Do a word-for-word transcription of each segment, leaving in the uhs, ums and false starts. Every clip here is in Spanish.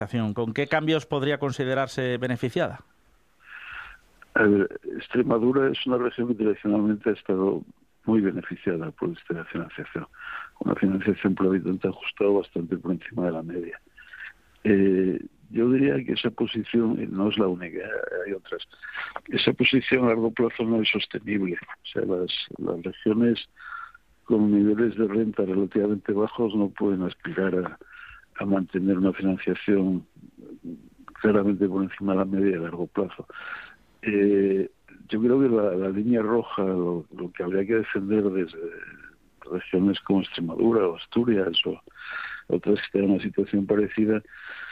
¿Con qué cambios podría considerarse beneficiada? A ver, Extremadura es una región que tradicionalmente ha estado muy beneficiada por esta financiación, una financiación por habitante ajustada bastante por encima de la media. Eh, yo diría que esa posición, y no es la única, hay otras, esa posición a largo plazo no es sostenible. O sea, las, las regiones con niveles de renta relativamente bajos no pueden aspirar a, a mantener una financiación claramente por encima de la media a largo plazo. Eh, yo creo que la, la línea roja, lo, lo que habría que defender desde regiones como Extremadura o Asturias o otras que están en una situación parecida,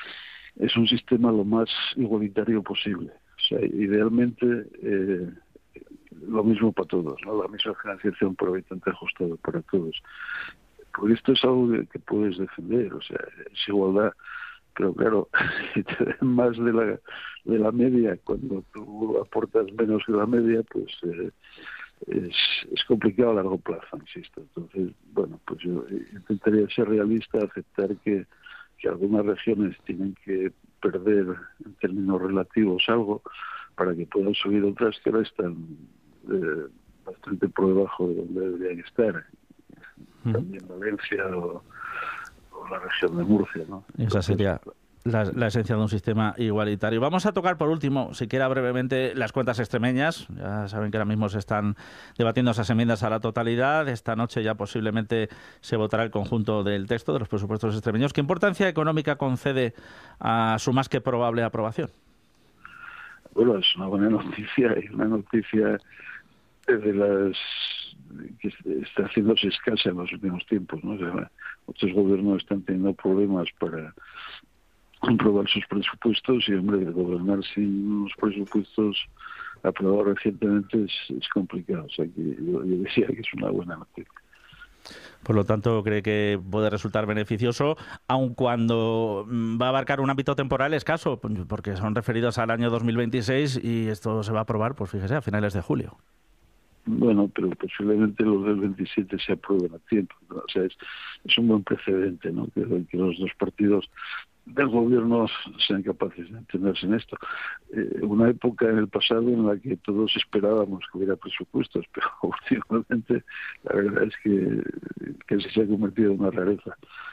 es un sistema lo más igualitario posible. O sea, idealmente eh, lo mismo para todos, ¿no? La misma financiación por habitante ajustado para todos. Porque esto es algo que, que puedes defender, o sea, es igualdad. Pero claro, si te den más de la de la media cuando tú aportas menos que la media, pues eh, es, es complicado a largo plazo, insisto. Entonces, bueno, pues yo intentaría ser realista, aceptar que, que algunas regiones tienen que perder en términos relativos algo para que puedan subir otras que ahora están eh, bastante por debajo de donde deberían estar. Uh-huh. También Valencia o la región de Murcia, ¿no? Esa sería la, la esencia de un sistema igualitario. Vamos a tocar por último, siquiera brevemente, las cuentas extremeñas. Ya saben que ahora mismo se están debatiendo esas enmiendas a la totalidad. Esta noche ya posiblemente se votará el conjunto del texto de los presupuestos extremeños. ¿Qué importancia económica concede a su más que probable aprobación? Bueno, es una buena noticia y una noticia de las que está haciéndose escasa en los últimos tiempos, ¿no? O sea, muchos gobiernos están teniendo problemas para aprobar sus presupuestos y, hombre, gobernar sin unos presupuestos aprobados recientemente es, es complicado. O sea, que yo, yo decía que es una buena noticia. Por lo tanto, cree que puede resultar beneficioso, aun cuando va a abarcar un ámbito temporal escaso, porque son referidos al año dos mil veintiséis y esto se va a aprobar, pues fíjese, a finales de julio. Bueno, pero posiblemente los del veintisiete se aprueben a tiempo, ¿no? O sea, es, es un buen precedente, ¿no? Que, que los dos partidos del gobierno sean capaces de entenderse en esto. Eh, una época en el pasado en la que todos esperábamos que hubiera presupuestos, pero últimamente la verdad es que, que se ha convertido en una rareza.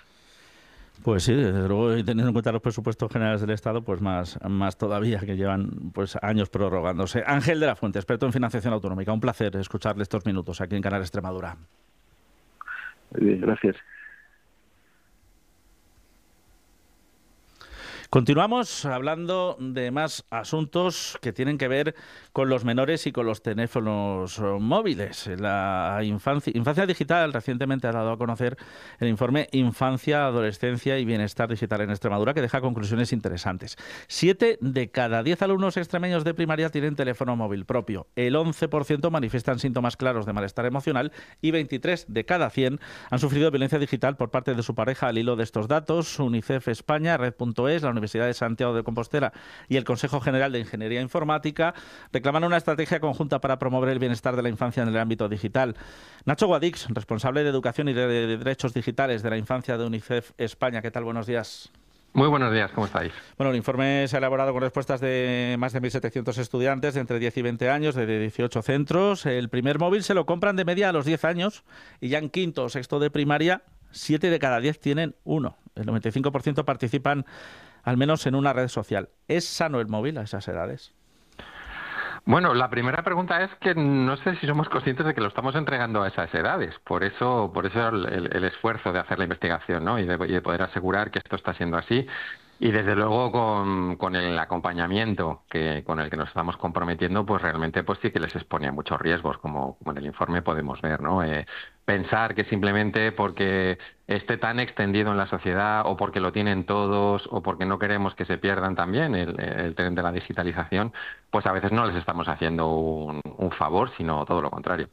Pues sí, desde luego, y teniendo en cuenta los presupuestos generales del Estado, pues más, más todavía, que llevan pues años prorrogándose. Ángel de la Fuente, experto en financiación autonómica. Un placer escucharle estos minutos aquí en Canal Extremadura. Muy bien, gracias. Continuamos hablando de más asuntos que tienen que ver con los menores y con los teléfonos móviles. La infancia, infancia digital recientemente ha dado a conocer el informe Infancia, Adolescencia y Bienestar Digital en Extremadura, que deja conclusiones interesantes. Siete de cada diez alumnos extremeños de primaria tienen teléfono móvil propio. El once por ciento manifiestan síntomas claros de malestar emocional y veintitrés de cada cien han sufrido violencia digital por parte de su pareja. Al hilo de estos datos, UNICEF España, Red punto es, la Universidad de Santiago de Compostela y el Consejo General de Ingeniería Informática reclaman una estrategia conjunta para promover el bienestar de la infancia en el ámbito digital. Nacho Guadix, responsable de Educación y de Derechos Digitales de la Infancia de UNICEF España. ¿Qué tal? Buenos días. Muy buenos días, ¿cómo estáis? Bueno, el informe se ha elaborado con respuestas de más de mil setecientos estudiantes de entre diez y veinte años, de dieciocho centros. El primer móvil se lo compran de media a los diez años y ya en quinto o sexto de primaria, siete de cada diez tienen uno. El noventa y cinco por ciento participan al menos en una red social. ¿Es sano el móvil a esas edades? Bueno, la primera pregunta es que no sé si somos conscientes de que lo estamos entregando a esas edades. Por eso, por eso el, el, el esfuerzo de hacer la investigación, ¿no? y, de, y de poder asegurar que esto está siendo así. Y desde luego con, con el acompañamiento que con el que nos estamos comprometiendo, pues realmente pues sí que les expone a muchos riesgos, como, como en el informe podemos ver, ¿no? Eh, pensar que simplemente porque esté tan extendido en la sociedad o porque lo tienen todos o porque no queremos que se pierdan también el, el tren de la digitalización, pues a veces no les estamos haciendo un, un favor, sino todo lo contrario.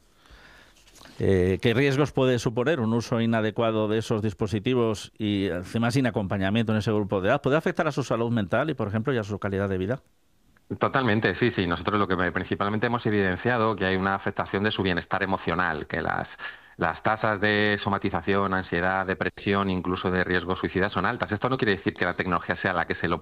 Eh, ¿Qué riesgos puede suponer un uso inadecuado de esos dispositivos y encima sin acompañamiento en ese grupo de edad? ¿Puede afectar a su salud mental y, por ejemplo, y a su calidad de vida? Totalmente, sí, sí. Nosotros lo que principalmente hemos evidenciado que hay una afectación de su bienestar emocional, que las las tasas de somatización, ansiedad, depresión, incluso de riesgo suicida son altas. Esto no quiere decir que la tecnología sea la que se lo